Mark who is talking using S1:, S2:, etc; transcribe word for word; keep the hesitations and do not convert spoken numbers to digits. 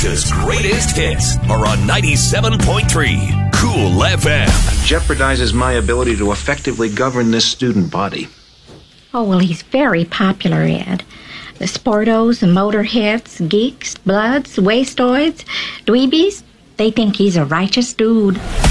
S1: Alaska's greatest hits are on ninety-seven point three Cool F M.
S2: Jeopardizes my ability to effectively govern this student body.
S3: Oh, well, he's very popular, Ed. The sportos, the motorheads, geeks, bloods, wastoids, dweebies, they think he's a righteous dude.